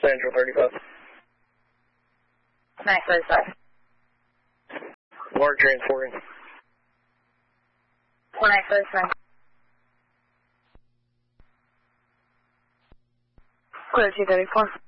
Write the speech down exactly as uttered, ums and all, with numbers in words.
Central thirty-five. Nice, thirty-five. Mark transporting. One nice, thirty-five. Clear two thirty-four.